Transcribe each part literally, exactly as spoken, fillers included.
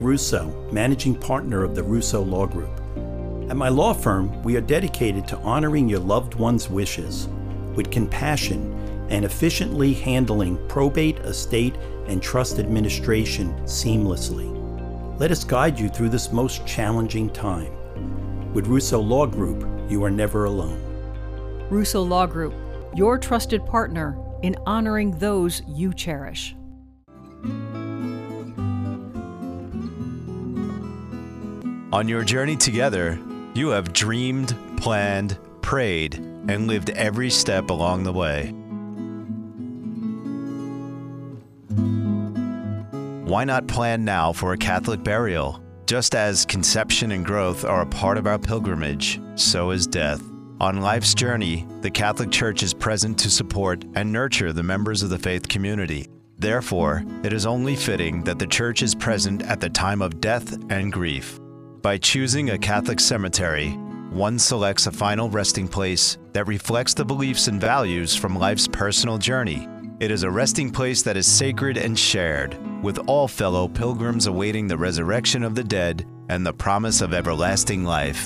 Russo, managing partner of the Russo Law Group. At my law firm, we are dedicated to honoring your loved one's wishes with compassion and efficiently handling probate, estate, and trust administration seamlessly. Let us guide you through this most challenging time. With Russo Law Group, you are never alone. Russo Law Group, your trusted partner in honoring those you cherish. On your journey together, you have dreamed, planned, prayed, and lived every step along the way. Why not plan now for a Catholic burial? Just as conception and growth are a part of our pilgrimage, so is death. On life's journey, the Catholic Church is present to support and nurture the members of the faith community. Therefore, it is only fitting that the Church is present at the time of death and grief. By choosing a Catholic cemetery, one selects a final resting place that reflects the beliefs and values from life's personal journey. It is a resting place that is sacred and shared, with all fellow pilgrims awaiting the resurrection of the dead and the promise of everlasting life.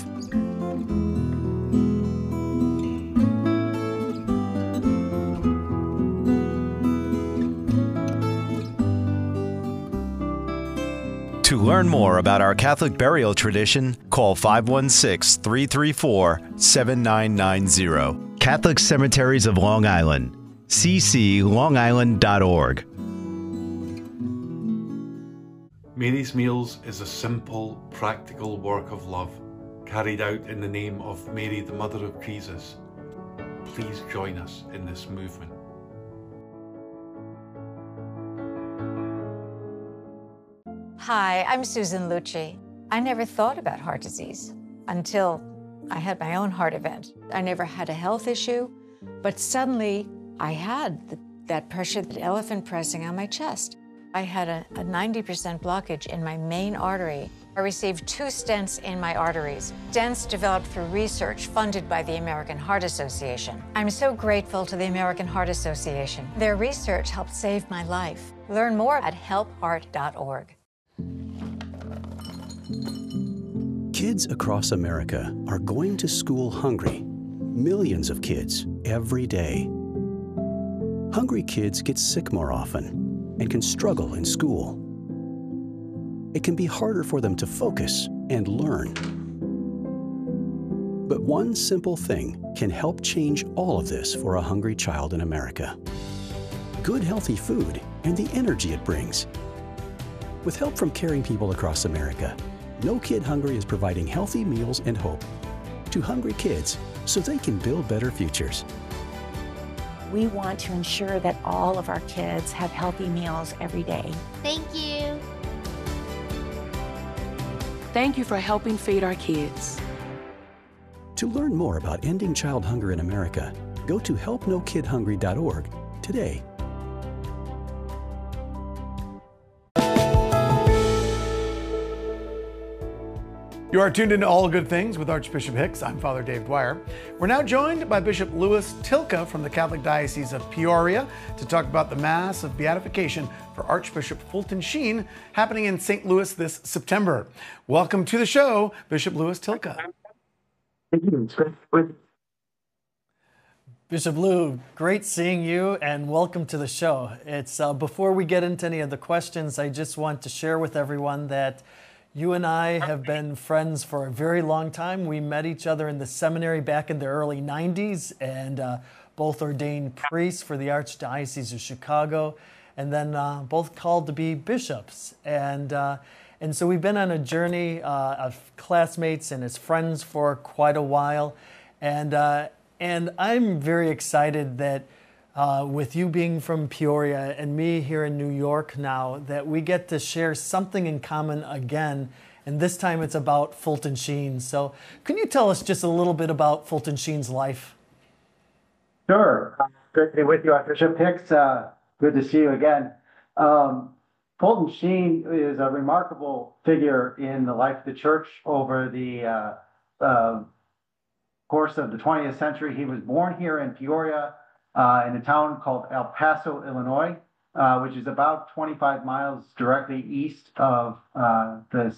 To learn more about our Catholic burial tradition, call five one six, three three four, seven nine nine zero. Catholic Cemeteries of Long Island, c c long island dot org. Mary's Meals is a simple, practical work of love carried out in the name of Mary, the Mother of Jesus. Please join us in this movement. Hi, I'm Susan Lucci. I never thought about heart disease until I had my own heart event. I never had a health issue, but suddenly I had the, that pressure, that elephant pressing on my chest. I had a, a ninety percent blockage in my main artery. I received two stents in my arteries. Stents developed through research funded by the American Heart Association. I'm so grateful to the American Heart Association. Their research helped save my life. Learn more at help heart dot org. Kids across America are going to school hungry. Millions of kids every day. Hungry kids get sick more often and can struggle in school. It can be harder for them to focus and learn. But one simple thing can help change all of this for a hungry child in America. Good, healthy food and the energy it brings. With help from caring people across America, No Kid Hungry is providing healthy meals and hope to hungry kids so they can build better futures. We want to ensure that all of our kids have healthy meals every day. Thank you. Thank you for helping feed our kids. To learn more about ending child hunger in America, go to help no kid hungry dot org today. You are tuned into All Good Things with Archbishop Hicks. I'm Father Dave Dwyer. We're now joined by Bishop Louis Tilka from the Catholic Diocese of Peoria to talk about the Mass of Beatification for Archbishop Fulton Sheen happening in Saint Louis this September. Welcome to the show, Bishop Louis Tilka. Thank you. It's great. Bishop Lou, great seeing you and welcome to the show. It's uh, before we get into any of the questions, I just want to share with everyone that you and I have been friends for a very long time. We met each other in the seminary back in the early nineties and uh, both ordained priests for the Archdiocese of Chicago and then uh, both called to be bishops. And, uh, and so we've been on a journey uh, of classmates and as friends for quite a while. And, uh, and I'm very excited that Uh, with you being from Peoria and me here in New York now, that we get to share something in common again, and this time it's about Fulton Sheen. So can you tell us just a little bit about Fulton Sheen's life? Sure. Good to be with you, Archbishop Hicks. Uh, good to see you again. Um, Fulton Sheen is a remarkable figure in the life of the church over the uh, uh, course of the twentieth century. He was born here in Peoria, Uh, in a town called El Paso, Illinois. uh, which is about twenty-five miles directly east of uh, the